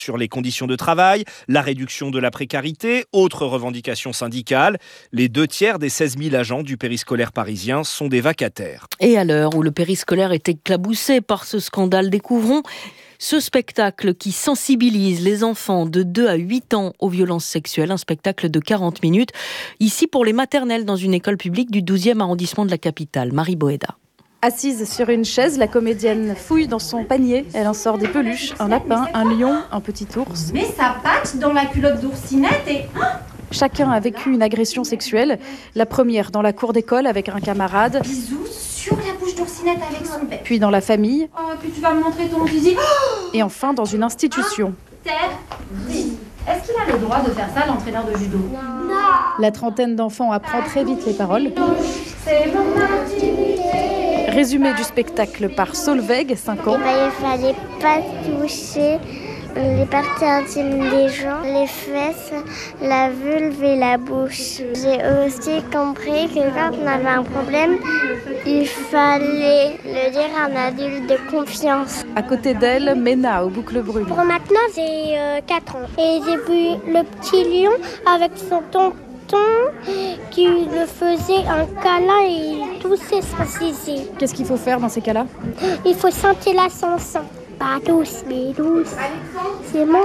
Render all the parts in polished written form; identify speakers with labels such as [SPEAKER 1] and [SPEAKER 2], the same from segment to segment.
[SPEAKER 1] sur les conditions de travail, la réduction de la précarité, autres revendications syndicales. Les 2/3 des 16 000 agents du périscolaire parisien sont des vacataires.
[SPEAKER 2] Et à l'heure où le périscolaire est éclaboussé par ce scandale, découvrons ce spectacle qui sensibilise les enfants de 2 à 8 ans aux violences sexuelles. Un spectacle de 40 minutes, ici pour les maternelles dans une école publique du 12e arrondissement de la capitale. Marie Boéda.
[SPEAKER 3] Assise sur une chaise, la comédienne fouille dans son panier. Elle en sort des peluches, un lapin, un lion, un petit ours.
[SPEAKER 4] Met sa patte dans la culotte d'oursinette et...
[SPEAKER 3] Chacun a vécu une agression sexuelle. La première dans la cour d'école avec un camarade.
[SPEAKER 4] Bisous sur la bouche d'oursinette avec son bec.
[SPEAKER 3] Puis dans la famille.
[SPEAKER 4] Oh, puis tu vas me montrer ton zizi.
[SPEAKER 3] Et enfin dans une institution.
[SPEAKER 4] Est-ce qu'il a le droit de faire ça, l'entraîneur de judo? Non.
[SPEAKER 3] La trentaine d'enfants apprend très vite les paroles.
[SPEAKER 4] C'est mon intimité.
[SPEAKER 3] Résumé du spectacle par Solveig, 5 ans.
[SPEAKER 5] Il fallait pas toucher les parties intimes des gens, les fesses, la vulve et la bouche. J'ai aussi compris que quand on avait un problème, il fallait le dire à un adulte de confiance.
[SPEAKER 3] À côté d'elle, Mena aux boucles brunes.
[SPEAKER 5] Pour maintenant, j'ai 4 ans. Et j'ai vu le petit lion avec son tonton qui le faisait un câlin et il toussait son zizi.
[SPEAKER 3] Qu'est-ce qu'il faut faire dans ces cas-là?
[SPEAKER 5] Il faut sentir la chanson. Pas douce, mais douce. C'est mon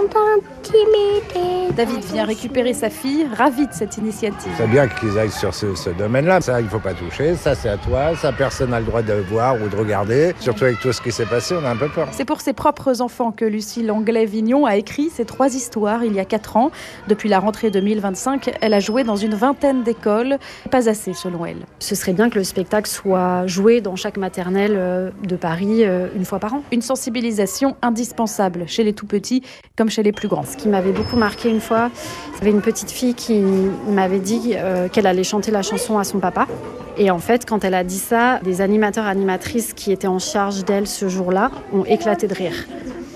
[SPEAKER 5] intimité.
[SPEAKER 3] David vient récupérer sa fille, ravi de cette initiative.
[SPEAKER 6] C'est bien qu'ils aillent sur ce domaine-là. Ça, il ne faut pas toucher. Ça, c'est à toi. Ça, personne n'a le droit de voir ou de regarder. Surtout avec tout ce qui s'est passé, on a un peu peur.
[SPEAKER 3] C'est pour ses propres enfants que Lucie Langlais-Vignon a écrit ces 3 histoires il y a 4 ans. Depuis la rentrée 2025, elle a joué dans une vingtaine d'écoles. Pas assez, selon elle.
[SPEAKER 7] Ce serait bien que le spectacle soit joué dans chaque maternelle de Paris une fois par an.
[SPEAKER 3] Une sensibilisation indispensable chez les tout-petits comme chez les plus grands.
[SPEAKER 7] Ce qui m'avait beaucoup marqué une fois, il y avait une petite fille qui m'avait dit qu'elle allait chanter la chanson à son papa. Et en fait, quand elle a dit ça, des animateurs-animatrices qui étaient en charge d'elle ce jour-là ont éclaté de rire.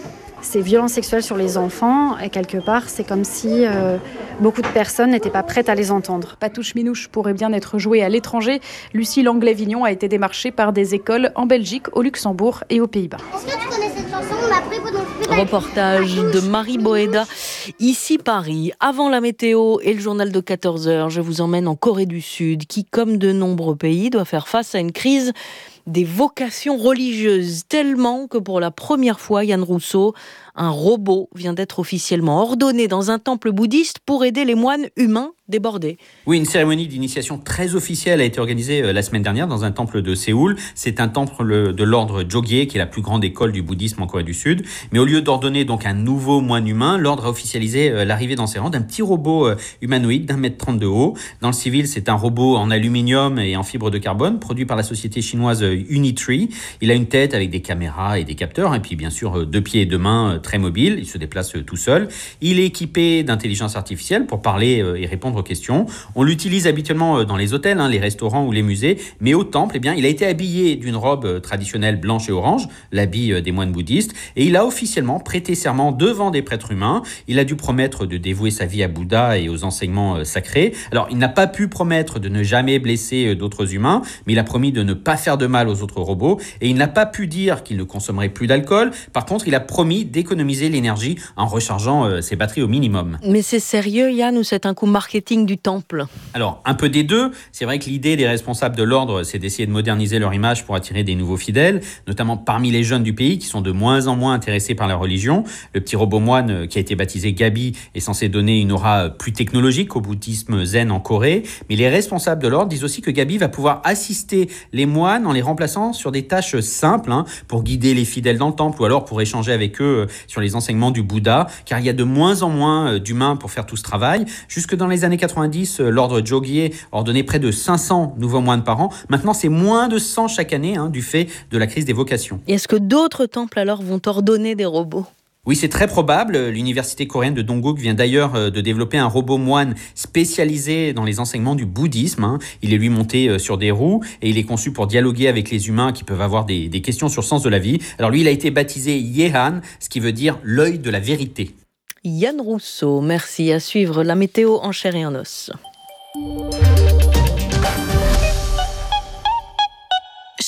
[SPEAKER 7] Ces violences sexuelles sur les enfants, et quelque part, c'est comme si beaucoup de personnes n'étaient pas prêtes à les entendre.
[SPEAKER 3] Patouche Minouche pourrait bien être jouée à l'étranger. Lucie Langlais-Vignon a été démarchée par des écoles en Belgique, au Luxembourg et aux Pays-Bas.
[SPEAKER 5] Est-ce que tu connais cette chanson? On m'a pris pendant
[SPEAKER 2] Reportage de Marie Boéda, ici Paris. Avant la météo et le journal de 14h, je vous emmène en Corée du Sud, qui, comme de nombreux pays, doit faire face à une crise des vocations religieuses, tellement que pour la première fois, Yann Rousseau, un robot vient d'être officiellement ordonné dans un temple bouddhiste pour aider les moines humains débordés.
[SPEAKER 8] Oui, une cérémonie d'initiation très officielle a été organisée la semaine dernière dans un temple de Séoul. C'est un temple de l'ordre Jogye, qui est la plus grande école du bouddhisme en Corée du Sud. Mais au lieu d'ordonner donc un nouveau moine humain, l'ordre a officialisé l'arrivée dans ses rangs d'un petit robot humanoïde d'1,30 m de haut. Dans le civil, c'est un robot en aluminium et en fibre de carbone, produit par la société chinoise Unitree. Il a une tête avec des caméras et des capteurs, et puis bien sûr 2 pieds et 2 mains très mobile, il se déplace tout seul. Il est équipé d'intelligence artificielle pour parler et répondre aux questions. On l'utilise habituellement dans les hôtels, les restaurants ou les musées, mais au temple, il a été habillé d'une robe traditionnelle blanche et orange, l'habit des moines bouddhistes, et il a officiellement prêté serment devant des prêtres humains. Il a dû promettre de dévouer sa vie à Bouddha et aux enseignements sacrés. Alors, il n'a pas pu promettre de ne jamais blesser d'autres humains, mais il a promis de ne pas faire de mal aux autres robots, et il n'a pas pu dire qu'il ne consommerait plus d'alcool. Par contre, il a promis d'économiser l'énergie en rechargeant ses batteries au minimum.
[SPEAKER 2] Mais c'est sérieux, Yann, ou c'est un coup marketing du temple?
[SPEAKER 8] Alors, un peu des deux. C'est vrai que l'idée des responsables de l'ordre, c'est d'essayer de moderniser leur image pour attirer des nouveaux fidèles, notamment parmi les jeunes du pays qui sont de moins en moins intéressés par la religion. Le petit robot moine qui a été baptisé Gabi est censé donner une aura plus technologique au bouddhisme zen en Corée. Mais les responsables de l'ordre disent aussi que Gabi va pouvoir assister les moines en les remplaçant sur des tâches simples, pour guider les fidèles dans le temple ou alors pour échanger avec eux sur les enseignements du Bouddha, car il y a de moins en moins d'humains pour faire tout ce travail. Jusque dans les années 90, l'ordre Jogye ordonnait près de 500 nouveaux moines par an. Maintenant, c'est moins de 100 chaque année, du fait de la crise des vocations.
[SPEAKER 2] Et est-ce que d'autres temples alors vont ordonner des robots ?
[SPEAKER 8] Oui, c'est très probable. L'université coréenne de Dongguk vient d'ailleurs de développer un robot moine spécialisé dans les enseignements du bouddhisme. Il est lui monté sur des roues et il est conçu pour dialoguer avec les humains qui peuvent avoir des questions sur le sens de la vie. Alors lui, il a été baptisé Yehan, ce qui veut dire l'œil de la vérité.
[SPEAKER 2] Yann Rousseau, merci. À suivre la météo en chair et en os.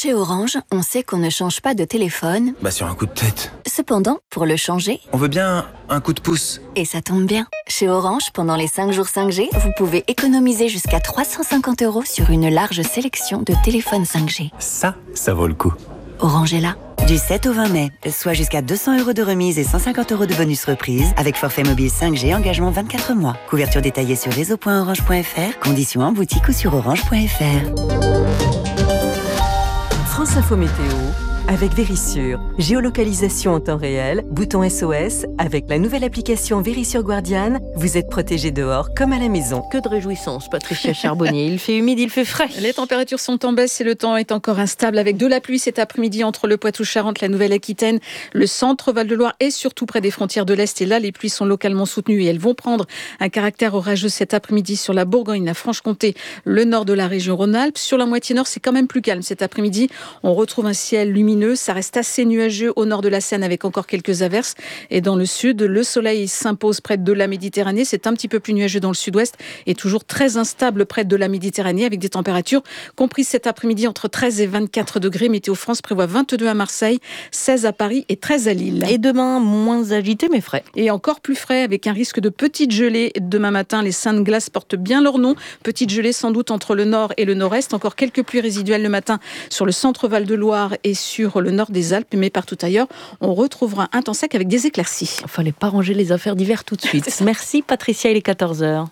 [SPEAKER 9] Chez Orange, on sait qu'on ne change pas de téléphone.
[SPEAKER 10] Sur un coup de tête.
[SPEAKER 9] Cependant, pour le changer,
[SPEAKER 10] on veut bien un coup de pouce.
[SPEAKER 9] Et ça tombe bien. Chez Orange, pendant les 5 jours 5G, vous pouvez économiser jusqu'à 350 € sur une large sélection de téléphones 5G.
[SPEAKER 10] Ça vaut le coup.
[SPEAKER 9] Orange est là.
[SPEAKER 11] Du 7 au 20 mai, soit jusqu'à 200 € de remise et 150 € de bonus reprise avec forfait mobile 5G, engagement 24 mois. Couverture détaillée sur réseau.orange.fr, conditions en boutique ou sur orange.fr.
[SPEAKER 12] France Info Météo avec Vérissure. Géolocalisation en temps réel, bouton SOS. Avec la nouvelle application Vérissure Guardian, vous êtes protégé dehors comme à la maison.
[SPEAKER 2] Que de réjouissance, Patricia Charbonnier. Il fait humide, il fait frais.
[SPEAKER 13] Les températures sont en baisse et le temps est encore instable avec de la pluie cet après-midi entre le Poitou-Charentes, la Nouvelle-Aquitaine, le centre Val-de-Loire et surtout près des frontières de l'Est. Et là, les pluies sont localement soutenues et elles vont prendre un caractère orageux cet après-midi sur la Bourgogne, la Franche-Comté, le nord de la région Rhône-Alpes. Sur la moitié nord, c'est quand même plus calme cet après-midi. On retrouve un ciel lumineux. Ça reste assez nuageux au nord de la Seine avec encore quelques averses. Et dans le sud, le soleil s'impose près de la Méditerranée. C'est un petit peu plus nuageux dans le sud-ouest et toujours très instable près de la Méditerranée avec des températures comprises cet après-midi entre 13 et 24 degrés. Météo France prévoit 22 à Marseille, 16 à Paris et 13 à Lille.
[SPEAKER 2] Et demain, moins agité mais frais.
[SPEAKER 13] Et encore plus frais avec un risque de petites gelées. Demain matin, les saintes glaces portent bien leur nom. Petites gelées sans doute entre le nord et le nord-est. Encore quelques pluies résiduelles le matin sur le centre Val-de-Loire et sur le nord des Alpes, mais partout ailleurs, on retrouvera un temps sec avec des éclaircies.
[SPEAKER 2] Il fallait pas ranger les affaires d'hiver tout de suite. Merci Patricia, il est 14h.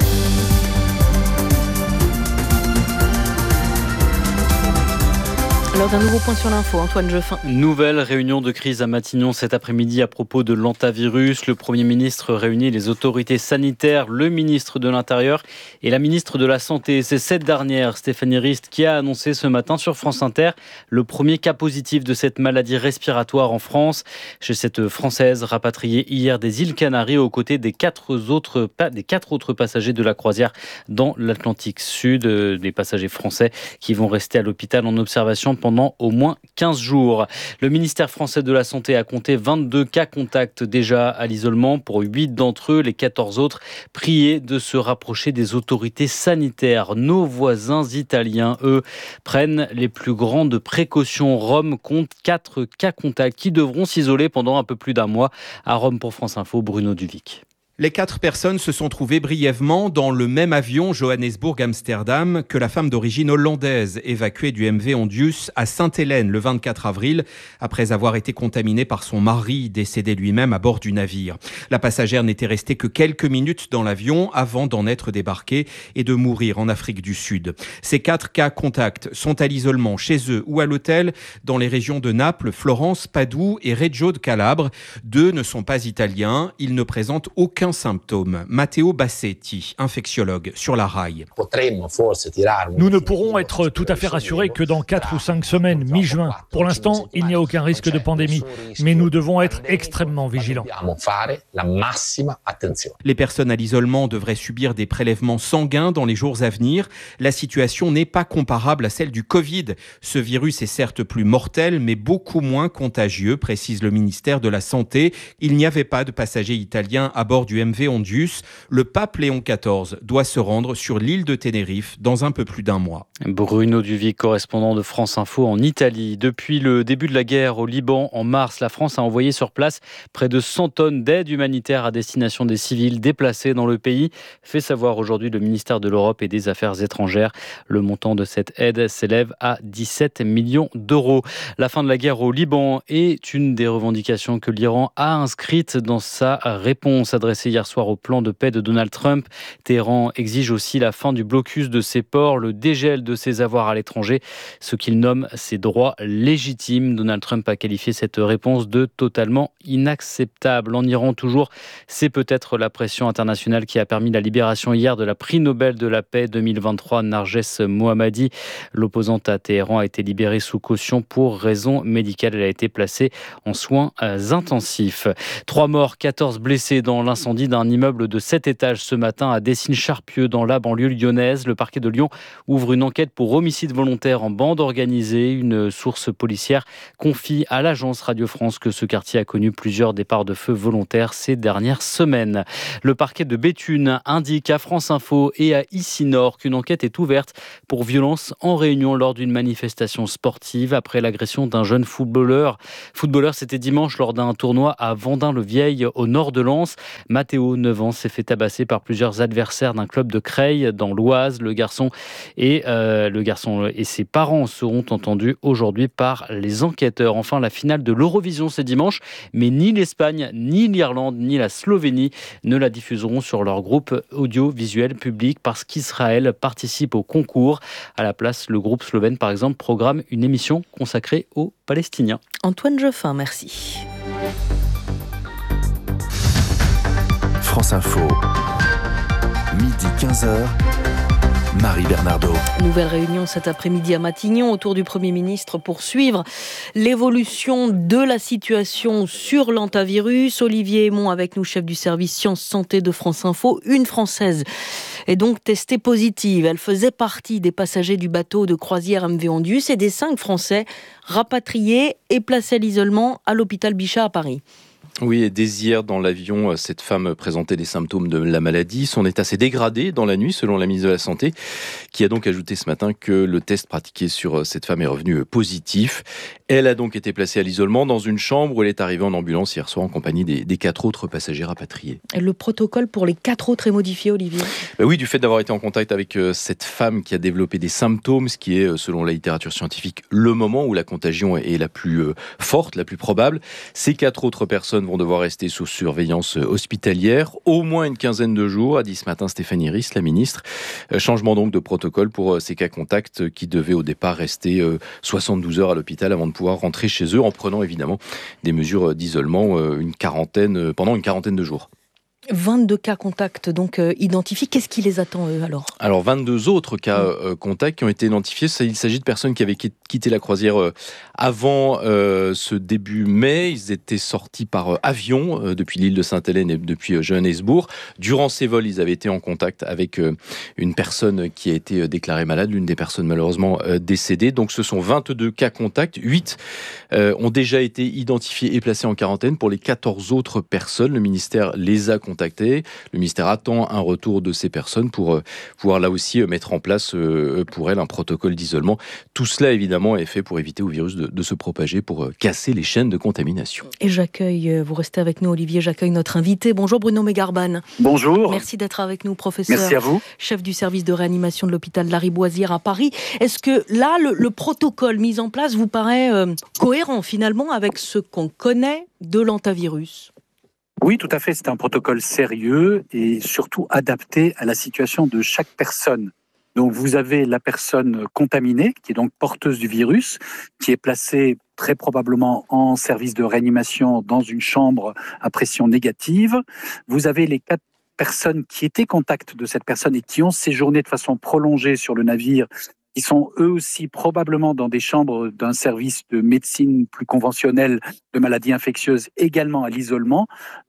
[SPEAKER 2] Alors d'un nouveau point sur l'info, Antoine Jeffin.
[SPEAKER 14] Nouvelle réunion de crise à Matignon cet après-midi à propos de l'hantavirus. Le Premier ministre réunit les autorités sanitaires, le ministre de l'Intérieur et la ministre de la Santé. C'est cette dernière, Stéphanie Rist, qui a annoncé ce matin sur France Inter le premier cas positif de cette maladie respiratoire en France. Chez cette Française rapatriée hier des îles Canaries aux côtés des quatre autres passagers de la croisière dans l'Atlantique Sud. Des passagers français qui vont rester à l'hôpital en observation pendant au moins 15 jours. Le ministère français de la Santé a compté 22 cas contacts déjà à l'isolement. Pour 8 d'entre eux, les 14 autres priés de se rapprocher des autorités sanitaires. Nos voisins italiens, eux, prennent les plus grandes précautions. Rome compte 4 cas contacts qui devront s'isoler pendant un peu plus d'un mois. À Rome pour France Info, Bruno Duvic.
[SPEAKER 1] Les 4 personnes se sont trouvées brièvement dans le même avion Johannesburg-Amsterdam que la femme d'origine hollandaise évacuée du MV Ondius à Sainte-Hélène le 24 avril après avoir été contaminée par son mari décédé lui-même à bord du navire. La passagère n'était restée que quelques minutes dans l'avion avant d'en être débarquée et de mourir en Afrique du Sud. Ces 4 cas contacts sont à l'isolement chez eux ou à l'hôtel dans les régions de Naples, Florence, Padoue et Reggio de Calabre. 2 ne sont pas italiens, ils ne présentent aucun symptôme. Matteo Bassetti, infectiologue sur la RAI.
[SPEAKER 15] Nous ne pourrons être tout à fait rassurés que dans 4 ou 5 semaines, mi-juin. Pour l'instant, il n'y a aucun risque de pandémie, mais nous devons être extrêmement vigilants.
[SPEAKER 1] Les personnes à l'isolement devraient subir des prélèvements sanguins dans les jours à venir. La situation n'est pas comparable à celle du Covid. Ce virus est certes plus mortel, mais beaucoup moins contagieux, précise le ministère de la Santé. Il n'y avait pas de passagers italiens à bord du MV Ondius. Le pape Léon XIV doit se rendre sur l'île de Tenerife dans un peu plus d'un mois.
[SPEAKER 14] Bruno Duvic, correspondant de France Info en Italie. Depuis le début de la guerre au Liban en mars, la France a envoyé sur place près de 100 tonnes d'aide humanitaire à destination des civils déplacés dans le pays, fait savoir aujourd'hui le ministère de l'Europe et des Affaires étrangères. Le montant de cette aide s'élève à 17 millions d'euros. La fin de la guerre au Liban est une des revendications que l'Iran a inscrites dans sa réponse adressée hier soir au plan de paix de Donald Trump. Téhéran exige aussi la fin du blocus de ses ports, le dégel de ses avoirs à l'étranger, ce qu'il nomme ses droits légitimes. Donald Trump a qualifié cette réponse de totalement inacceptable. En Iran toujours, c'est peut-être la pression internationale qui a permis la libération hier de la prix Nobel de la paix 2023, Narges Mohammadi. L'opposante à Téhéran a été libérée sous caution pour raison médicale. Elle a été placée en soins intensifs. 3 morts, 14 blessés dans l'incendie l'incendie d'un immeuble de 7 étages ce matin à Dessines-Charpieu dans la banlieue lyonnaise. Le parquet de Lyon ouvre une enquête pour homicide volontaire en bande organisée. Une source policière confie à l'agence Radio France que ce quartier a connu plusieurs départs de feu volontaires ces dernières semaines. Le parquet de Béthune indique à France Info et à Ici Nord qu'une enquête est ouverte pour violence en réunion lors d'une manifestation sportive après l'agression d'un jeune footballeur. C'était dimanche lors d'un tournoi à Vendin-le-Vieil au nord de Lens. Mathéo, 9 ans, s'est fait tabasser par plusieurs adversaires d'un club de Creil dans l'Oise. Le garçon et ses parents seront entendus aujourd'hui par les enquêteurs. Enfin, la finale de l'Eurovision, c'est dimanche, mais ni l'Espagne, ni l'Irlande, ni la Slovénie ne la diffuseront sur leur groupe audiovisuel public parce qu'Israël participe au concours. À la place, le groupe slovène, par exemple, programme une émission consacrée aux Palestiniens.
[SPEAKER 2] Antoine Geoffin, merci.
[SPEAKER 10] France Info, midi 15h, Marie Bernardo.
[SPEAKER 2] Nouvelle réunion cet après-midi à Matignon autour du Premier ministre pour suivre l'évolution de la situation sur l'hantavirus. Olivier Aymon avec nous, chef du service Sciences Santé de France Info. Une Française est donc testée positive. Elle faisait partie des passagers du bateau de croisière MV Ondius et des 5 Français rapatriés et placés à l'isolement à l'hôpital Bichat à Paris.
[SPEAKER 16] Oui, et dès hier, dans l'avion, cette femme présentait des symptômes de la maladie. Son état s'est dégradé dans la nuit, selon la ministre de la Santé, qui a donc ajouté ce matin que le test pratiqué sur cette femme est revenu positif. Elle a donc été placée à l'isolement dans une chambre où elle est arrivée en ambulance hier soir en compagnie des 4 autres passagers rapatriés.
[SPEAKER 2] Et le protocole pour les 4 autres est modifié, Olivier ?
[SPEAKER 16] Oui, du fait d'avoir été en contact avec cette femme qui a développé des symptômes, ce qui est, selon la littérature scientifique, le moment où la contagion est la plus forte, la plus probable. Ces 4 autres personnes vont devoir rester sous surveillance hospitalière au moins une quinzaine de jours, a dit ce matin Stéphanie Ries, la ministre. Changement donc de protocole pour ces cas contacts qui devaient au départ rester 72 heures à l'hôpital avant de pouvoir rentrer chez eux en prenant évidemment des mesures d'isolement pendant une quarantaine de jours.
[SPEAKER 2] 22 cas contacts donc identifiés. Qu'est-ce qui les attend eux alors ?
[SPEAKER 16] Alors 22 autres cas contacts qui ont été identifiés. Il s'agit de personnes qui avaient quitté la croisière avant ce début mai. Ils étaient sortis par avion depuis l'île de Sainte-Hélène et depuis Johannesburg. Durant ces vols, ils avaient été en contact avec une personne qui a été déclarée malade, l'une des personnes malheureusement décédées. Donc ce sont 22 cas contacts. 8 ont déjà été identifiés et placés en quarantaine. Pour les 14 autres personnes, le ministère les a contactés. Le ministère attend un retour de ces personnes pour pouvoir là aussi mettre en place pour elles un protocole d'isolement. Tout cela évidemment est fait pour éviter au virus de se propager, pour casser les chaînes de contamination.
[SPEAKER 2] Et j'accueille, vous restez avec nous Olivier, j'accueille notre invité. Bonjour Bruno Mégarban.
[SPEAKER 17] Bonjour.
[SPEAKER 2] Merci d'être avec nous, professeur.
[SPEAKER 17] Merci à vous.
[SPEAKER 2] Chef du service de réanimation de l'hôpital Lariboisière à Paris. Est-ce que là, le protocole mis en place vous paraît cohérent finalement avec ce qu'on connaît de l'hantavirus ?
[SPEAKER 17] Oui, tout à fait. C'est un protocole sérieux et surtout adapté à la situation de chaque personne. Donc, vous avez la personne contaminée, qui est donc porteuse du virus, qui est placée très probablement en service de réanimation dans une chambre à pression négative. Vous avez les 4 personnes qui étaient contact de cette personne et qui ont séjourné de façon prolongée sur le navire, qui sont eux aussi probablement dans des chambres d'un service de médecine plus conventionnel de maladies infectieuses, également à l'isolement,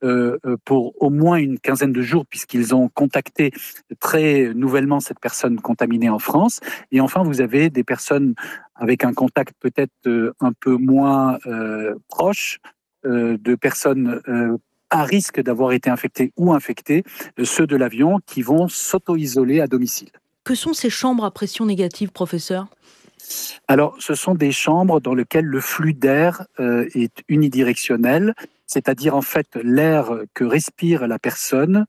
[SPEAKER 17] pour au moins une quinzaine de jours, puisqu'ils ont contacté très nouvellement cette personne contaminée en France. Et enfin, vous avez des personnes avec un contact peut-être un peu moins proche, de personnes à risque d'avoir été infectées ou infectées, ceux de l'avion, qui vont s'auto-isoler à domicile.
[SPEAKER 2] Que sont ces chambres à pression négative, professeur ?
[SPEAKER 17] Alors, ce sont des chambres dans lesquelles le flux d'air est unidirectionnel, c'est-à-dire en fait l'air que respire la personne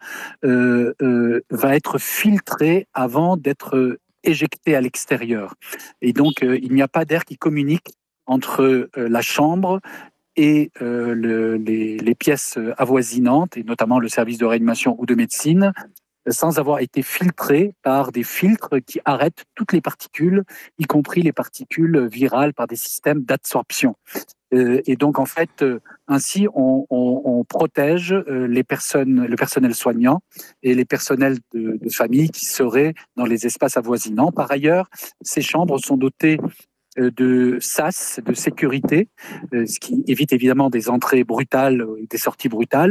[SPEAKER 17] va être filtré avant d'être éjecté à l'extérieur. Et donc, il n'y a pas d'air qui communique entre la chambre et les pièces avoisinantes, et notamment le service de réanimation ou de médecine, sans avoir été filtré par des filtres qui arrêtent toutes les particules, y compris les particules virales, par des systèmes d'absorption. Et donc, en fait, ainsi, on protège le personnel soignant et les personnels de famille qui seraient dans les espaces avoisinants. Par ailleurs, ces chambres sont dotées de sas, de sécurité, ce qui évite évidemment des entrées brutales et des sorties brutales.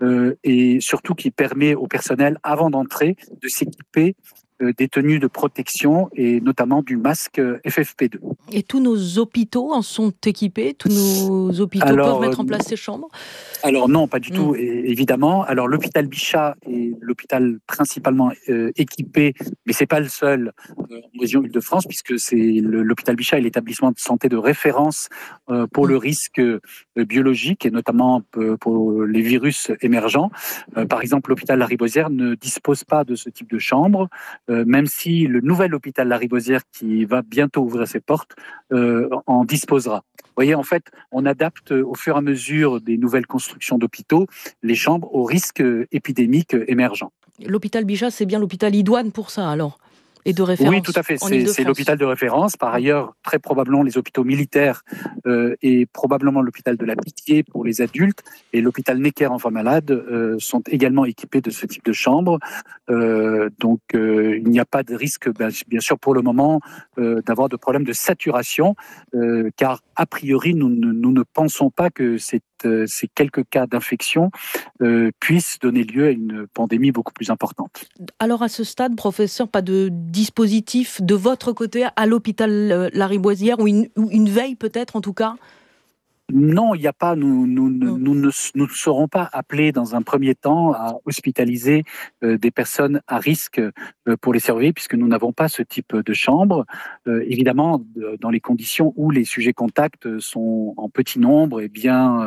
[SPEAKER 17] et surtout qui permet au personnel, avant d'entrer, de s'équiper des tenues de protection et notamment du masque FFP2.
[SPEAKER 2] Et tous nos hôpitaux en sont équipés? Tous nos hôpitaux peuvent mettre en place ces chambres?
[SPEAKER 17] Alors non, pas du tout, évidemment. Alors l'hôpital Bichat est l'hôpital principalement équipé, mais c'est pas le seul en région Île-de-France, puisque c'est l'hôpital Bichat est l'établissement de santé de référence pour le risque biologique et notamment pour les virus émergents. Par exemple, l'hôpital Lariboisière ne dispose pas de ce type de chambre, même si le nouvel hôpital Lariboisière, qui va bientôt ouvrir ses portes, en disposera. Vous voyez, en fait, on adapte au fur et à mesure des nouvelles constructions d'hôpitaux les chambres aux risques épidémiques émergents.
[SPEAKER 2] L'hôpital Bichat, c'est bien l'hôpital idoine pour ça, alors? Et de référence.
[SPEAKER 17] Oui, tout à fait. C'est l'hôpital de référence. Par ailleurs, très probablement les hôpitaux militaires et probablement l'hôpital de la Pitié pour les adultes et l'hôpital Necker enfants malades sont également équipés de ce type de chambre. Donc, il n'y a pas de risque, bien sûr, pour le moment, d'avoir de problèmes de saturation, car a priori, nous ne pensons pas que ces quelques cas d'infection puissent donner lieu à une pandémie beaucoup plus importante.
[SPEAKER 2] Alors à ce stade, professeur, pas de dispositif de votre côté à l'hôpital Lariboisière ou une veille peut-être en tout cas?
[SPEAKER 17] Non, il n'y a pas. Nous ne serons pas appelés dans un premier temps à hospitaliser des personnes à risque pour les surveiller, puisque nous n'avons pas ce type de chambre. Évidemment, dans les conditions où les sujets contacts sont en petit nombre et bien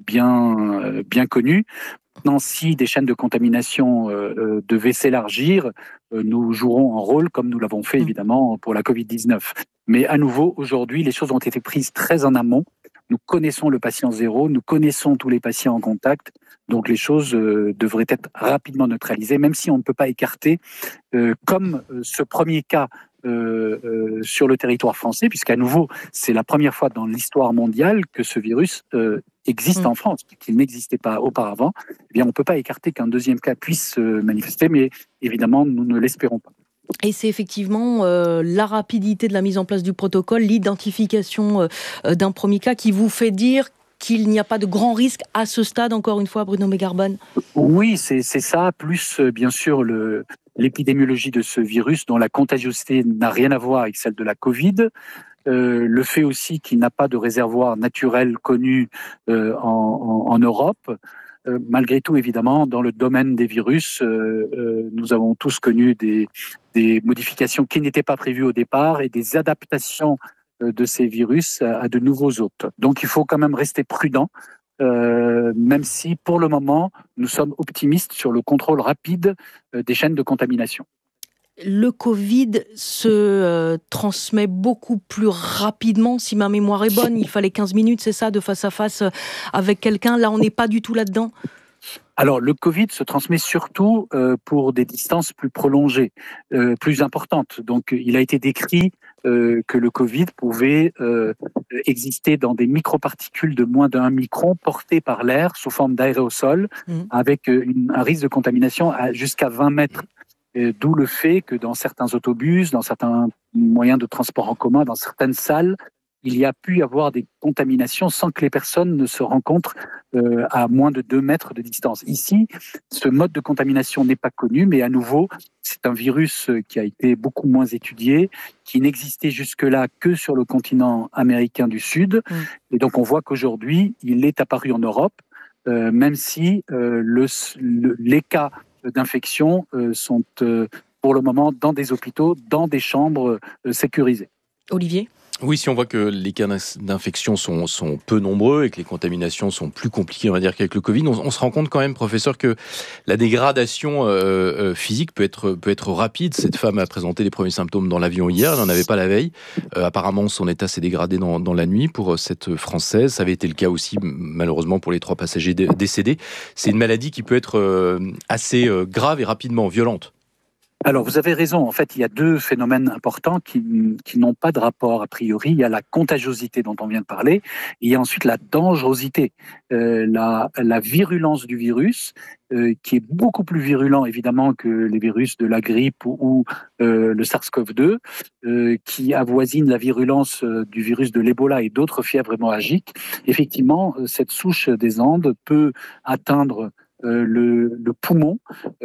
[SPEAKER 17] connus. Maintenant, si des chaînes de contamination devaient s'élargir, nous jouerons un rôle comme nous l'avons fait évidemment pour la Covid-19. Mais à nouveau, aujourd'hui, les choses ont été prises très en amont. Nous connaissons le patient zéro, nous connaissons tous les patients en contact, donc les choses devraient être rapidement neutralisées, même si on ne peut pas écarter, comme ce premier cas sur le territoire français, puisqu'à nouveau, c'est la première fois dans l'histoire mondiale que ce virus existe en France, qu'il n'existait pas auparavant. Eh bien, on ne peut pas écarter qu'un deuxième cas puisse se manifester, mais évidemment, nous ne l'espérons pas.
[SPEAKER 2] Et c'est effectivement la rapidité de la mise en place du protocole, l'identification d'un premier cas qui vous fait dire qu'il n'y a pas de grand risque à ce stade, encore une fois, Bruno Megarbonne?
[SPEAKER 17] Oui, c'est ça, plus bien sûr l'épidémiologie de ce virus dont la contagiosité n'a rien à voir avec celle de la Covid. Le fait aussi qu'il n'a pas de réservoir naturel connu en Europe. Malgré tout, évidemment, dans le domaine des virus, nous avons tous connu des modifications qui n'étaient pas prévues au départ et des adaptations de ces virus à de nouveaux hôtes. Donc, il faut quand même rester prudent, même si, pour le moment, nous sommes optimistes sur le contrôle rapide des chaînes de contamination.
[SPEAKER 2] Le Covid se transmet beaucoup plus rapidement, si ma mémoire est bonne. Il fallait 15 minutes, c'est ça, de face à face avec quelqu'un. Là, on n'est pas du tout là-dedans.
[SPEAKER 17] Alors, le Covid se transmet surtout pour des distances plus prolongées, plus importantes. Donc, il a été décrit que le Covid pouvait exister dans des microparticules de moins d'1 micron portées par l'air sous forme d'aérosol, avec un risque de contamination jusqu'à 20 mètres. D'où le fait que dans certains autobus, dans certains moyens de transport en commun, dans certaines salles, il y a pu y avoir des contaminations sans que les personnes ne se rencontrent à moins de 2 mètres de distance. Ici, ce mode de contamination n'est pas connu, mais à nouveau, c'est un virus qui a été beaucoup moins étudié, qui n'existait jusque-là que sur le continent américain du Sud. Et donc, on voit qu'aujourd'hui, il est apparu en Europe, même si les cas d'infection sont pour le moment dans des hôpitaux, dans des chambres sécurisées.
[SPEAKER 2] Olivier ?
[SPEAKER 16] Oui, si on voit que les cas d'infection sont peu nombreux et que les contaminations sont plus compliquées, on va dire, qu'avec le Covid, on se rend compte quand même, professeur, que la dégradation physique peut être rapide. Cette femme a présenté les premiers symptômes dans l'avion hier, elle n'en avait pas la veille. Apparemment, son état s'est dégradé dans la nuit pour cette Française. Ça avait été le cas aussi, malheureusement, pour les 3 passagers décédés. C'est une maladie qui peut être assez grave et rapidement violente.
[SPEAKER 17] Alors, vous avez raison. En fait, il y a 2 phénomènes importants qui n'ont pas de rapport a priori. Il y a la contagiosité dont on vient de parler, et il y a ensuite la dangerosité, la virulence du virus, qui est beaucoup plus virulent évidemment que les virus de la grippe ou le SARS-CoV-2, qui avoisine la virulence du virus de l'Ebola et d'autres fièvres hémorragiques. Effectivement, cette souche des Andes peut atteindre le poumon,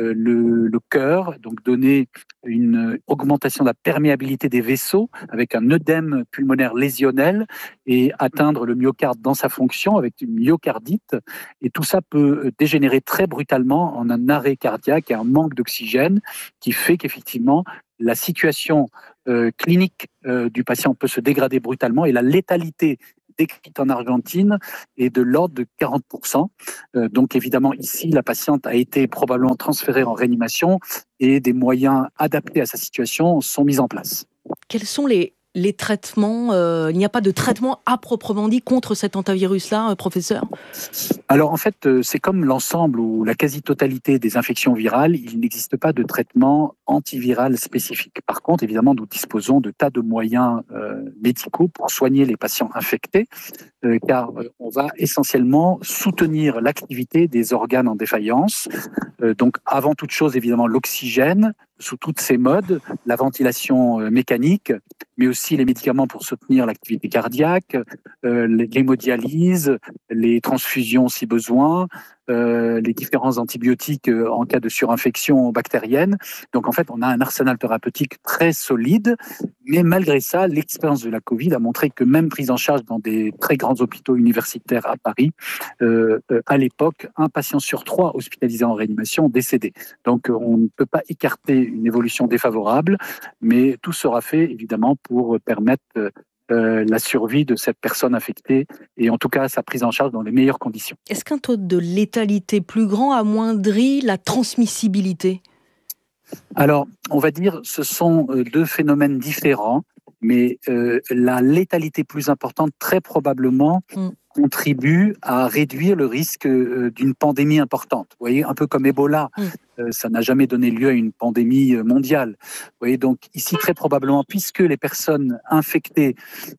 [SPEAKER 17] le cœur, donc donner une augmentation de la perméabilité des vaisseaux avec un œdème pulmonaire lésionnel et atteindre le myocarde dans sa fonction avec une myocardite. Et tout ça peut dégénérer très brutalement en un arrêt cardiaque et un manque d'oxygène qui fait qu'effectivement, la situation clinique du patient peut se dégrader brutalement et la létalité décrite en Argentine est de l'ordre de 40%. Donc évidemment, ici, la patiente a été probablement transférée en réanimation et des moyens adaptés à sa situation sont mis en place.
[SPEAKER 2] Quels sont les traitements il n'y a pas de traitement à proprement dit contre cet hantavirus-là, professeur ?
[SPEAKER 17] Alors en fait, c'est comme l'ensemble ou la quasi-totalité des infections virales, il n'existe pas de traitement antiviral spécifique. Par contre, évidemment, nous disposons de tas de moyens médicaux pour soigner les patients infectés, car on va essentiellement soutenir l'activité des organes en défaillance. Donc avant toute chose, évidemment, l'oxygène sous toutes ses modes, la ventilation mécanique, mais aussi les médicaments pour soutenir l'activité cardiaque, l'hémodialyse, les transfusions si besoin, les différents antibiotiques en cas de surinfection bactérienne. Donc en fait, on a un arsenal thérapeutique très solide, mais malgré ça, l'expérience de la Covid a montré que même prise en charge dans des très grands hôpitaux universitaires à Paris, à l'époque, 1 patient sur 3 hospitalisé en réanimation décédé. Donc on ne peut pas écarter une évolution défavorable, mais tout sera fait évidemment pour permettre la survie de cette personne infectée et en tout cas sa prise en charge dans les meilleures conditions.
[SPEAKER 2] Est-ce qu'un taux de létalité plus grand amoindrit la transmissibilité ?
[SPEAKER 17] Alors, on va dire ce sont 2 phénomènes différents, mais la létalité plus importante, très probablement, contribue à réduire le risque d'une pandémie importante. Vous voyez, un peu comme Ebola. Ça n'a jamais donné lieu à une pandémie mondiale. Vous voyez, donc ici, très probablement, puisque les personnes infectées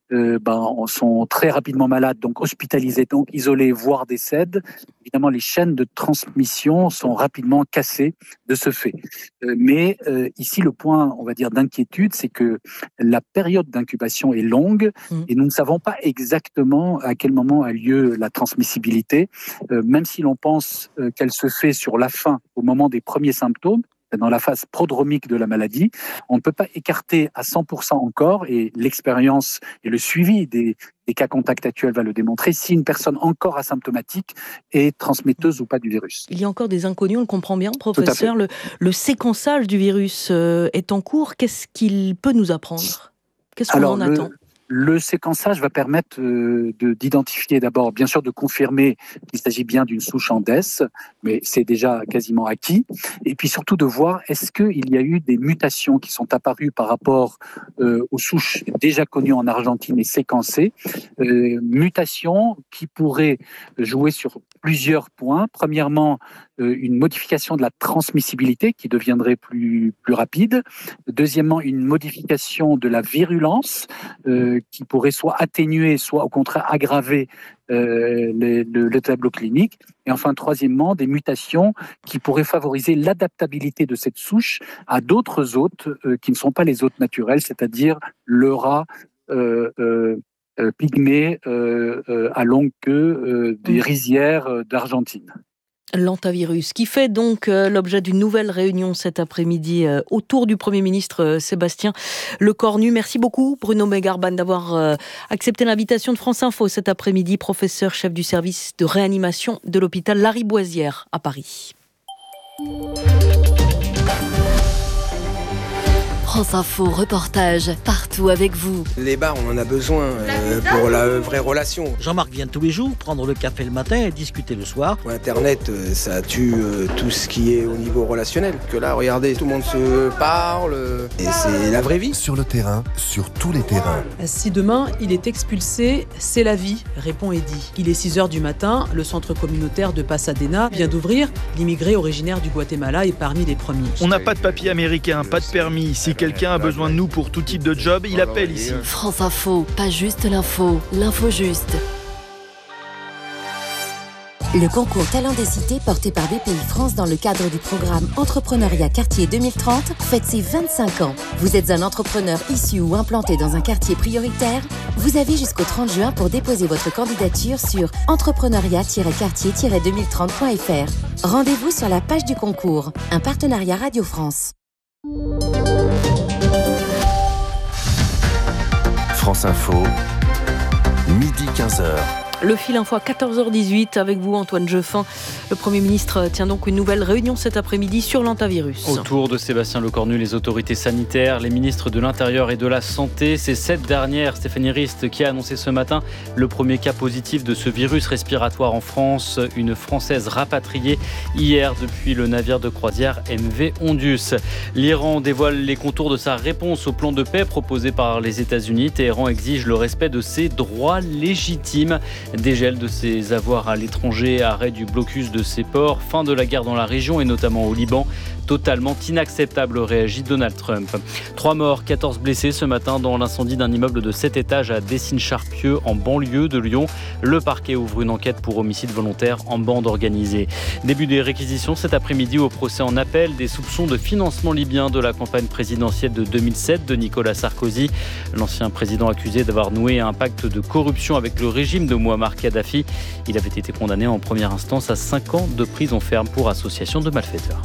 [SPEAKER 17] sont très rapidement malades, donc hospitalisées, donc isolées, voire décèdent, évidemment, les chaînes de transmission sont rapidement cassées de ce fait. Mais ici, le point, on va dire, d'inquiétude, c'est que la période d'incubation est longue et nous ne savons pas exactement à quel moment a lieu la transmissibilité, même si l'on pense qu'elle se fait sur la fin, au moment des premiers symptômes, dans la phase prodromique de la maladie. On ne peut pas écarter à 100% encore, et l'expérience et le suivi des cas contacts actuels va le démontrer, si une personne encore asymptomatique est transmetteuse ou pas du virus.
[SPEAKER 2] Il y a encore des inconnus, on le comprend bien, professeur. Le séquençage du virus est en cours. Qu'est-ce qu'il peut nous apprendre ? Qu'est-ce qu'on en attend ?
[SPEAKER 17] Le séquençage va permettre d'identifier d'abord, bien sûr, de confirmer qu'il s'agit bien d'une souche Andes, mais c'est déjà quasiment acquis. Et puis surtout de voir est-ce qu'il y a eu des mutations qui sont apparues par rapport aux souches déjà connues en Argentine et séquencées. Mutations qui pourraient jouer sur plusieurs points. Premièrement, une modification de la transmissibilité qui deviendrait plus rapide. Deuxièmement, une modification de la virulence qui pourrait soit atténuer, soit au contraire aggraver le tableau clinique. Et enfin, troisièmement, des mutations qui pourraient favoriser l'adaptabilité de cette souche à d'autres hôtes qui ne sont pas les hôtes naturels, c'est-à-dire le rat pygmée à longue queue des rizières d'Argentine.
[SPEAKER 2] L'hantavirus, qui fait donc l'objet d'une nouvelle réunion cet après-midi autour du Premier ministre Sébastien Lecornu. Merci beaucoup Bruno Megarban d'avoir accepté l'invitation de France Info cet après-midi, professeur chef du service de réanimation de l'hôpital Lariboisière à Paris.
[SPEAKER 9] France Info, reportage, partout avec vous.
[SPEAKER 18] Les bars, on en a besoin pour la vraie relation.
[SPEAKER 19] Jean-Marc vient tous les jours prendre le café le matin et discuter le soir.
[SPEAKER 18] Internet, ça tue tout ce qui est au niveau relationnel. Que là, regardez, tout le monde se parle et c'est la vraie vie.
[SPEAKER 10] Sur le terrain, sur tous les terrains.
[SPEAKER 20] Si demain, il est expulsé, c'est la vie, répond Eddy. Il est 6h du matin, le centre communautaire de Pasadena vient d'ouvrir. L'immigré originaire du Guatemala est parmi les premiers.
[SPEAKER 21] On n'a pas de papier américain, pas de permis. Si quelqu'un a besoin de nous pour tout type de job, il appelle ici.
[SPEAKER 9] France Info, pas juste l'info, l'info juste.
[SPEAKER 4] Le concours Talent des Cités porté par BPI France dans le cadre du programme Entrepreneuriat Quartier 2030 fête ses 25 ans. Vous êtes un entrepreneur issu ou implanté dans un quartier prioritaire? Vous avez jusqu'au 30 juin pour déposer votre candidature sur entrepreneuriat-quartier-2030.fr. Rendez-vous sur la page du concours. Un partenariat Radio France.
[SPEAKER 10] France Info, midi 15h.
[SPEAKER 2] Le fil info à 14h18 avec vous Antoine Jeuffin. Le Premier ministre tient donc une nouvelle réunion cet après-midi sur l'hantavirus.
[SPEAKER 14] Autour de Sébastien Lecornu, les autorités sanitaires, les ministres de l'Intérieur et de la Santé. C'est cette dernière, Stéphanie Rist, qui a annoncé ce matin le premier cas positif de ce virus respiratoire en France. Une Française rapatriée hier depuis le navire de croisière MV Ondius. L'Iran dévoile les contours de sa réponse au plan de paix proposé par les États-Unis. Téhéran exige le respect de ses droits légitimes. Dégel de ses avoirs à l'étranger, arrêt du blocus de ses ports, fin de la guerre dans la région et notamment au Liban. Totalement inacceptable, réagit Donald Trump. 3 morts, 14 blessés ce matin dans l'incendie d'un immeuble de 7 étages à Dessines-Charpieu, en banlieue de Lyon. Le parquet ouvre une enquête pour homicide volontaire en bande organisée. Début des réquisitions cet après-midi au procès en appel des soupçons de financement libyen de la campagne présidentielle de 2007 de Nicolas Sarkozy. L'ancien président accusé d'avoir noué un pacte de corruption avec le régime de Mouammar Kadhafi. Il avait été condamné en première instance à 5 ans de prison ferme pour association de malfaiteurs.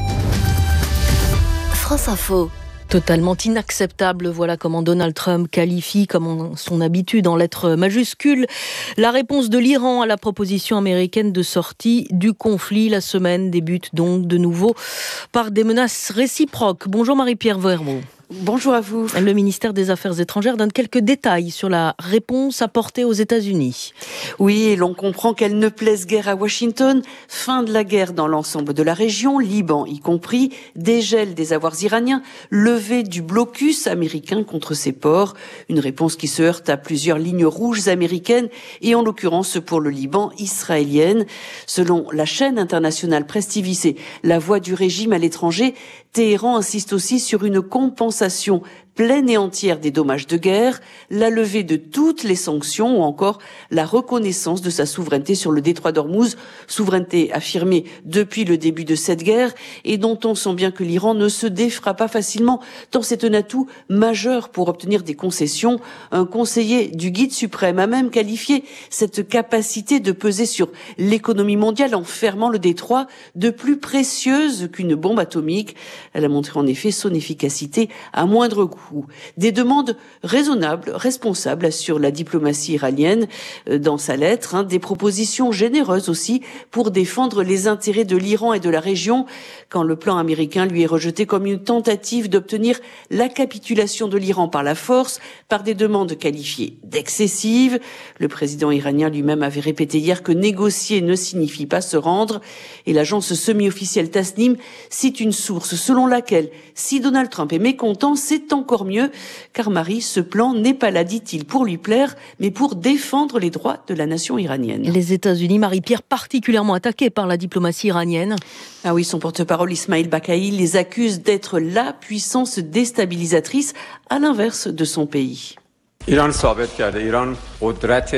[SPEAKER 4] France Info.
[SPEAKER 2] Totalement inacceptable, voilà comment Donald Trump qualifie, comme en son habitude en lettres majuscules, la réponse de l'Iran à la proposition américaine de sortie du conflit. La semaine débute donc de nouveau par des menaces réciproques. Bonjour Marie-Pierre Verbeau.
[SPEAKER 22] Bonjour à vous.
[SPEAKER 2] Le ministère des Affaires étrangères donne quelques détails sur la réponse apportée aux États-Unis.
[SPEAKER 22] Oui, et l'on comprend qu'elle ne plaise guère à Washington. Fin de la guerre dans l'ensemble de la région, Liban y compris, dégel des avoirs iraniens, levée du blocus américain contre ses ports. Une réponse qui se heurte à plusieurs lignes rouges américaines et en l'occurrence pour le Liban, israélienne. Selon la chaîne internationale Presse TV, c'est la voix du régime à l'étranger. Téhéran insiste aussi sur une compensation pleine et entière des dommages de guerre, la levée de toutes les sanctions ou encore la reconnaissance de sa souveraineté sur le détroit d'Ormuz, souveraineté affirmée depuis le début de cette guerre et dont on sent bien que l'Iran ne se défera pas facilement tant c'est un atout majeur pour obtenir des concessions. Un conseiller du guide suprême a même qualifié cette capacité de peser sur l'économie mondiale en fermant le détroit de plus précieuse qu'une bombe atomique. Elle a montré en effet son efficacité à moindre coût. Des demandes raisonnables, responsables, assure la diplomatie iranienne dans sa lettre, des propositions généreuses aussi pour défendre les intérêts de l'Iran et de la région, quand le plan américain lui est rejeté comme une tentative d'obtenir la capitulation de l'Iran par la force, par des demandes qualifiées d'excessives. Le président iranien lui-même avait répété hier que négocier ne signifie pas se rendre, et l'agence semi-officielle Tasnim cite une source selon laquelle si Donald Trump est mécontent, c'est encore mieux, car Marie, ce plan n'est pas là, dit-il, pour lui plaire, mais pour défendre les droits de la nation iranienne.
[SPEAKER 2] Les États-Unis, Marie-Pierre, particulièrement attaqués par la diplomatie iranienne.
[SPEAKER 22] Ah oui, son porte-parole Ismail Baqai les accuse d'être la puissance déstabilisatrice, à l'inverse de son pays.
[SPEAKER 23] Iran ثابت کرده ایران قدرت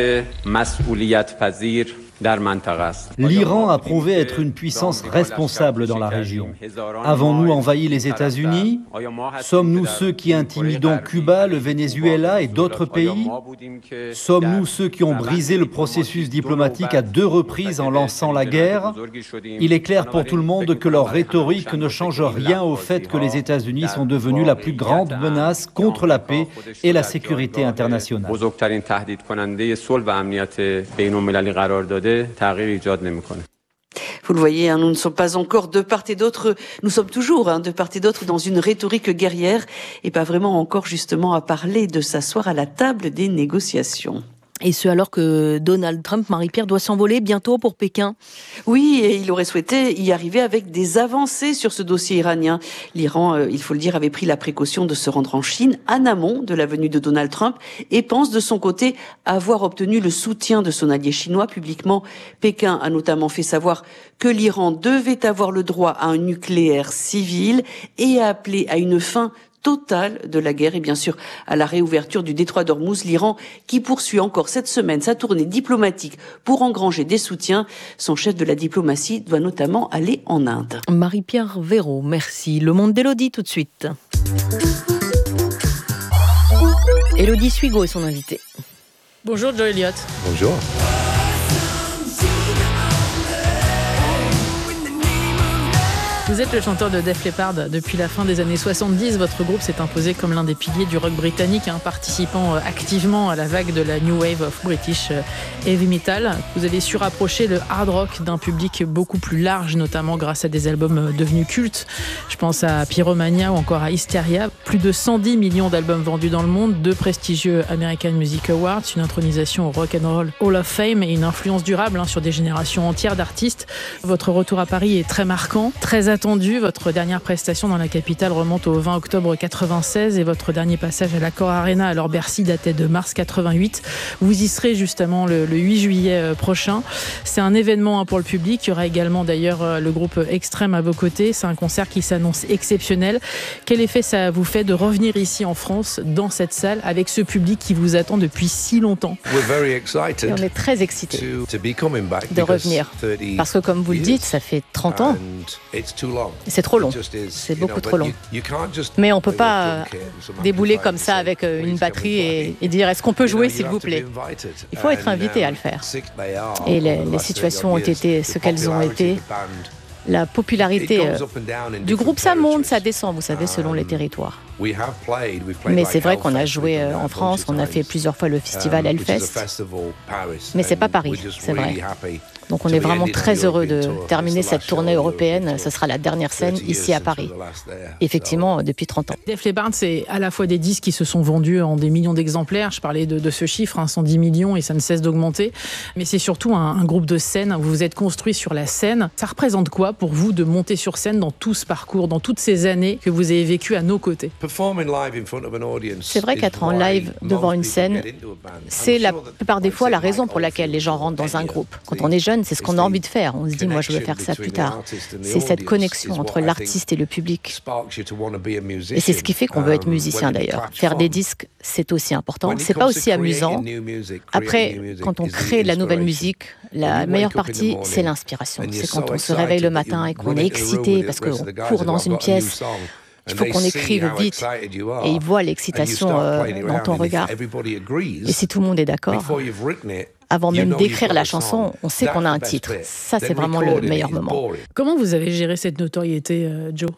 [SPEAKER 23] مسئولیت پذیر.
[SPEAKER 24] L'Iran a prouvé être une puissance responsable dans la région. Avons-nous envahi les États-Unis? Sommes-nous ceux qui intimidons Cuba, le Venezuela et d'autres pays? Sommes-nous ceux qui ont brisé le processus diplomatique à 2 reprises en lançant la guerre? Il est clair pour tout le monde que leur rhétorique ne change rien au fait que les États-Unis sont devenus la plus grande menace contre la paix et la sécurité internationale.
[SPEAKER 22] Vous le voyez, nous ne sommes pas encore de part et d'autre, nous sommes toujours de part et d'autre dans une rhétorique guerrière et pas vraiment encore justement à parler de s'asseoir à la table des négociations.
[SPEAKER 2] Et ce alors que Donald Trump, Marie-Pierre, doit s'envoler bientôt pour Pékin.
[SPEAKER 22] Oui, et il aurait souhaité y arriver avec des avancées sur ce dossier iranien. L'Iran, il faut le dire, avait pris la précaution de se rendre en Chine en amont de la venue de Donald Trump et pense de son côté avoir obtenu le soutien de son allié chinois. Publiquement, Pékin a notamment fait savoir que l'Iran devait avoir le droit à un nucléaire civil et a appelé à une fin totale de la guerre et bien sûr à la réouverture du détroit d'Ormuz, l'Iran qui poursuit encore cette semaine sa tournée diplomatique pour engranger des soutiens. Son chef de la diplomatie doit notamment aller en Inde.
[SPEAKER 2] Marie-Pierre Véraud, merci. Le monde d'Élodie tout de suite. Élodie Suigo est son invitée.
[SPEAKER 3] Bonjour Joe Elliott.
[SPEAKER 5] Bonjour.
[SPEAKER 3] Vous êtes le chanteur de Def Leppard. Depuis la fin des années 70, votre groupe s'est imposé comme l'un des piliers du rock britannique, participant activement à la vague de la New Wave of British Heavy Metal. Vous avez su rapprocher le hard rock d'un public beaucoup plus large, notamment grâce à des albums devenus cultes. Je pense à Pyromania ou encore à Hysteria. Plus de 110 millions d'albums vendus dans le monde, 2 prestigieux American Music Awards, une intronisation au Rock and Roll Hall of Fame et une influence durable sur des générations entières d'artistes. Votre retour à Paris est très marquant, très attendu. Votre dernière prestation dans la capitale remonte au 20 octobre 96 et votre dernier passage à l'Accor Arena, alors Bercy, datait de mars 88. Vous y serez justement le 8 juillet prochain. C'est un événement pour le public. Il y aura également d'ailleurs le groupe Extrême à vos côtés. C'est un concert qui s'annonce exceptionnel. Quel effet ça vous fait de revenir ici en France, dans cette salle, avec ce public qui vous attend depuis si longtemps?
[SPEAKER 2] Et on est très excités de revenir. Parce que comme vous le dites, ça fait 30 ans. C'est trop long, c'est beaucoup trop long. Mais on ne peut pas débouler comme ça avec une batterie et dire est-ce qu'on peut jouer s'il vous plaît. Il faut être invité à le faire. Et les situations ont été ce qu'elles ont été. La popularité du groupe, ça monte, ça descend, vous savez, selon les territoires. Mais c'est vrai qu'on a joué en France, on a fait plusieurs fois le festival Hellfest. Mais c'est pas Paris, c'est vrai. Donc on est vraiment très heureux de terminer cette tournée européenne. Ce sera la dernière scène ici à Paris. Effectivement, depuis 30 ans.
[SPEAKER 3] Def Leppard, c'est à la fois des disques qui se sont vendus en des millions d'exemplaires. Je parlais de ce chiffre, 110 millions, et ça ne cesse d'augmenter. Mais c'est surtout un groupe de scène. Vous vous êtes construit sur la scène. Ça représente quoi pour vous de monter sur scène dans tout ce parcours, dans toutes ces années que vous avez vécues à nos côtés?
[SPEAKER 2] C'est vrai qu'être en live devant une scène, c'est la plupart des fois la raison pour laquelle les gens rentrent dans un groupe. Quand on est jeune, c'est ce qu'on a envie de faire. On se dit, moi, je veux faire ça plus tard. C'est cette connexion entre l'artiste et le public. Et c'est ce qui fait qu'on veut être musicien, d'ailleurs. Faire des disques, c'est aussi important. C'est pas aussi amusant. Après, quand on crée de la nouvelle musique, la meilleure partie, c'est l'inspiration. C'est quand on se réveille le matin et qu'on est excité parce qu'on court dans une pièce. Il faut qu'on écrive vite et ils voient l'excitation dans ton regard. Et si tout le monde est d'accord, avant même d'écrire la chanson, on sait qu'on a un titre. Ça, c'est vraiment le meilleur moment.
[SPEAKER 3] Comment vous avez géré cette notoriété, Joe?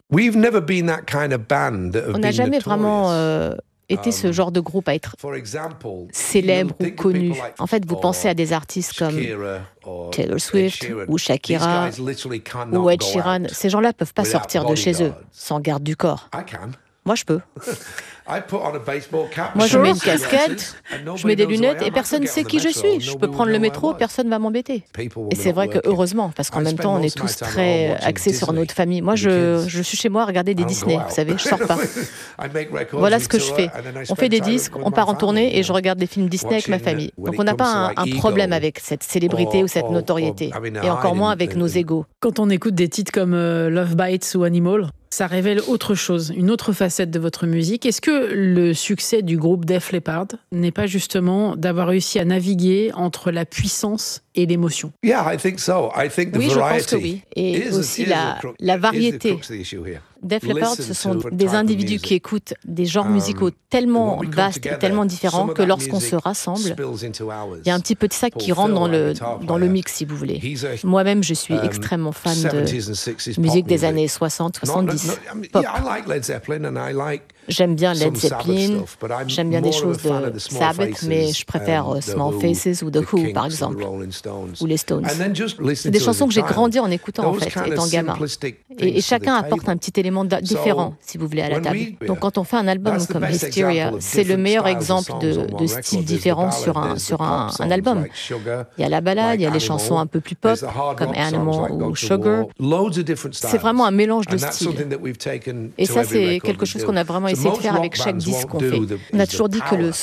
[SPEAKER 2] On n'a jamais vraiment été ce genre de groupe à être célèbre ou connu. En fait, vous pensez à des artistes comme Taylor Swift ou Shakira ou Ed Sheeran. Ces gens-là ne peuvent pas sortir de chez eux sans garde du corps. Moi, je peux. Moi, je mets une casquette, je mets des lunettes et personne ne sait qui je suis. Je peux prendre le métro, personne ne va m'embêter. Et c'est vrai que heureusement, parce qu'en même temps, on est tous très axés sur notre famille. Moi, je suis chez moi à regarder des Disney, vous savez, je sors pas. Voilà ce que je fais. On fait des disques, on part en tournée et je regarde des films Disney avec ma famille. Donc on n'a pas un problème avec cette célébrité ou cette notoriété. Et encore moins avec nos égos.
[SPEAKER 3] Quand on écoute des titres comme Love Bites ou Animal, ça révèle autre chose, une autre facette de votre musique. Est-ce que le succès du groupe Def Leppard n'est pas justement d'avoir réussi à naviguer entre la puissance et l'émotion?
[SPEAKER 2] Oui, je pense que oui. Et aussi la variété. Def Leppard, ce sont des individus qui écoutent des genres musicaux tellement vastes et tellement différents que lorsqu'on se rassemble, il y a un petit peu de ça qui rentre dans le mix, si vous voulez. Moi-même, je suis extrêmement fan de musique des années 60, 70, pop. J'aime bien Led Zeppelin, j'aime bien des choses de Sabbath, mais je préfère Small Faces ou The Who, par exemple, ou les Stones. C'est des chansons que j'ai grandi en écoutant, en fait, étant gamin. Et chacun apporte un petit élément différent, si vous voulez, à la table. Donc quand on fait un album comme Hysteria, c'est le meilleur exemple de styles différents sur un album. Il y a la ballade, il y a les chansons un peu plus pop, comme Animal ou Sugar. C'est vraiment un mélange de styles. Et ça, c'est quelque chose qu'on a vraiment essayé de faire avec chaque disque qu'on fait. On a toujours dit que le son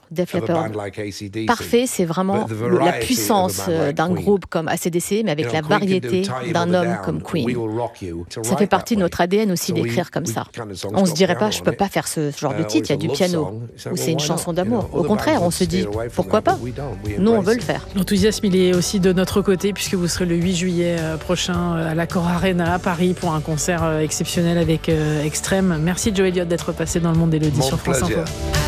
[SPEAKER 5] Def Leppard. Parfait, c'est vraiment la puissance d'un groupe comme AC/DC, mais avec la variété d'un homme comme Queen. Ça fait partie de notre ADN aussi d'écrire comme ça. On se dirait pas, je peux pas faire ce genre de titre, il y a du piano, ou c'est une chanson d'amour. Au contraire, on se dit, pourquoi pas? Nous, on veut le faire.
[SPEAKER 3] L'enthousiasme, il est aussi de notre côté, puisque vous serez le 8 juillet prochain à l'Accor Arena à Paris pour un concert exceptionnel avec Extrême. Merci Joe Elliott d'être passé dans le monde d'Élodie sur France Info.